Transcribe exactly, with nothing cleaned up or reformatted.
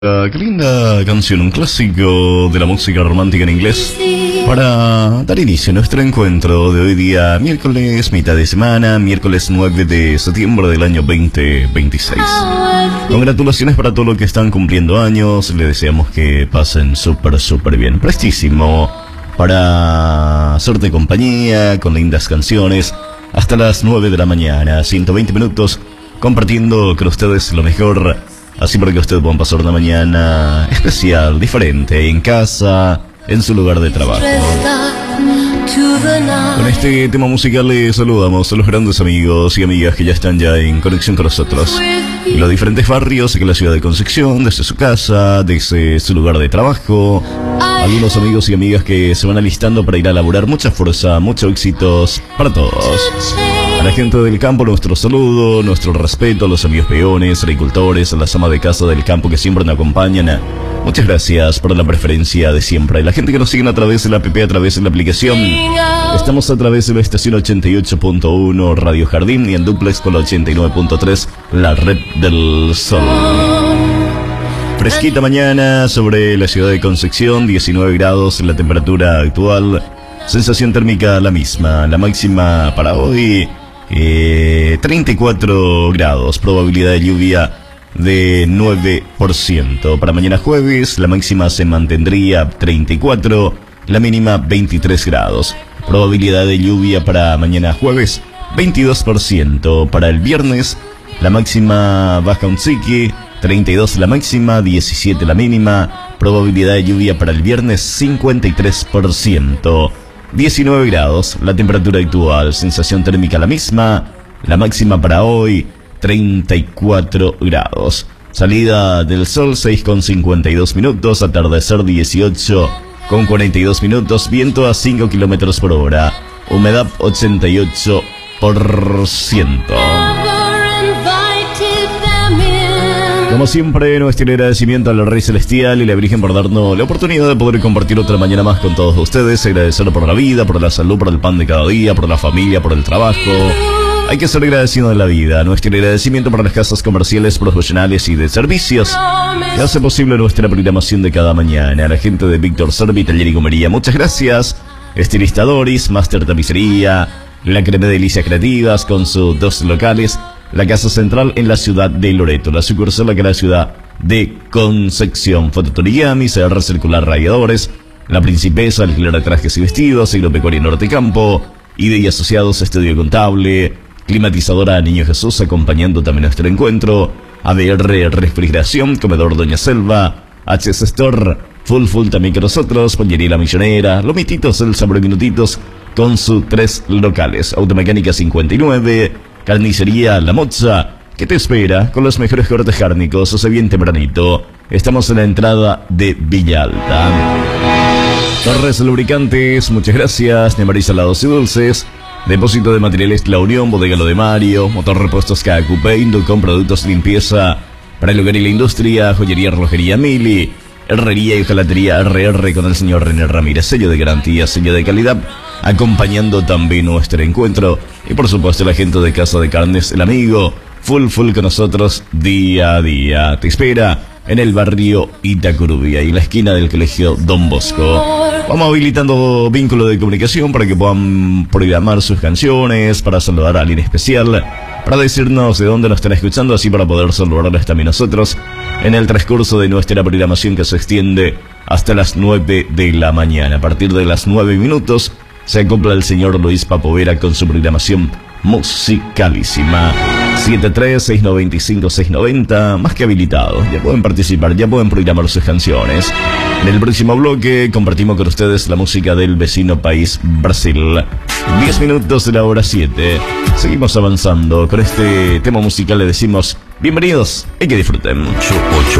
Uh, qué linda canción, un clásico de la música romántica en inglés para dar inicio a nuestro encuentro de hoy día, miércoles, mitad de semana, miércoles nueve de septiembre del año veinte veintiséis. Congratulaciones para todos los que están cumpliendo años, les deseamos que pasen súper, súper bien. Prestísimo para hacerte compañía con lindas canciones hasta las nueve de la mañana, ciento veinte minutos compartiendo con ustedes lo mejor. Así para que ustedes puedan pasar una mañana especial, diferente, en casa, en su lugar de trabajo. Con este tema musical les saludamos a los grandes amigos y amigas que ya están ya en conexión con nosotros. En los diferentes barrios de la ciudad de Concepción, desde su casa, desde su lugar de trabajo. Algunos amigos y amigas que se van alistando para ir a laburar. Mucha fuerza, muchos éxitos para todos. A la gente del campo nuestro saludo, nuestro respeto a los amigos peones, agricultores, a las amas de casa del campo que siempre nos acompañan. Muchas gracias por la preferencia de siempre. A la gente que nos sigue a través de la app, a través de la aplicación. Estamos a través de la estación ochenta y ocho punto uno Radio Jardín y en duplex con la ochenta y nueve punto tres la Red del Sol. Fresquita mañana sobre la ciudad de Concepción, diecinueve grados la temperatura actual. Sensación térmica la misma, la máxima para hoy eh, treinta y cuatro grados, probabilidad de lluvia de nueve por ciento. Para mañana jueves la máxima se mantendría treinta y cuatro, la mínima veintitrés grados. Probabilidad de lluvia para mañana jueves veintidós por ciento. Para el viernes la máxima baja un chiqui, treinta y dos la máxima, diecisiete la mínima. Probabilidad de lluvia para el viernes cincuenta y tres por ciento. diecinueve grados la temperatura actual, sensación térmica la misma, la máxima para hoy treinta y cuatro grados. Salida del sol seis con cincuenta y dos minutos, atardecer dieciocho con cuarenta y dos minutos, viento a cinco kilómetros por hora, humedad ochenta y ocho por ciento. Como siempre, nuestro agradecimiento al Rey Celestial y la Virgen por darnos la oportunidad de poder compartir otra mañana más con todos ustedes. Agradecer por la vida, por la salud, por el pan de cada día, por la familia, por el trabajo. Hay que ser agradecido de la vida. Nuestro agradecimiento para las casas comerciales, profesionales y de servicios que hace posible nuestra programación de cada mañana. A la gente de Víctor Servi, Taller y Comería, muchas gracias. Estilista Doris, Master Tapicería, la Crema de Delicias Creativas con sus dos locales. La casa central en la ciudad de Loreto, la sucursal acá en la ciudad de Concepción. Fototorigami, C R Circular Radiadores, La Principesa, alquiler de trajes y vestidos, Agropecuaria Norte Campo, I D y Asociados, Estudio Contable, Climatizadora Niño Jesús, acompañando también nuestro encuentro, A D R Refrigeración, Comedor Doña Selva, H S Store, Full Full también con nosotros, Pollería La Millonera, Lomititos, El Sabor de Minutitos, con sus tres locales, Automecánica cincuenta y nueve, Carnicería La Moza, que te espera con los mejores cortes cárnicos, hace bien tempranito. Estamos en la entrada de Villa Alta. Torres Lubricantes, muchas gracias. Nemari Salados y Dulces, Depósito de Materiales La Unión, Bodega Lo de Mario, Motor Repuestos K Q Paint, con productos de limpieza para el hogar y la industria, Joyería Relojería Mili, Herrería y Hojalatería R R con el señor René Ramírez, sello de garantía, sello de calidad, acompañando también nuestro encuentro. Y por supuesto la gente de Casa de Carnes El Amigo, full full con nosotros día a día. Te espera en el barrio Itacurubia y la esquina del colegio Don Bosco. Vamos habilitando vínculo de comunicación para que puedan programar sus canciones, para saludar a alguien especial, para decirnos de dónde nos están escuchando, así para poder saludarles también nosotros en el transcurso de nuestra programación que se extiende hasta las nueve de la mañana. A partir de las nueve minutos se acopla el señor Luis Papovera con su programación musicalísima. siete tres seis nueve cinco seis nueve cero, más que habilitados, ya pueden participar, ya pueden programar sus canciones. En el próximo bloque compartimos con ustedes la música del vecino país Brasil. diez minutos de la hora siete. Seguimos avanzando con este tema musical, le decimos bienvenidos y que disfruten. ocho ocho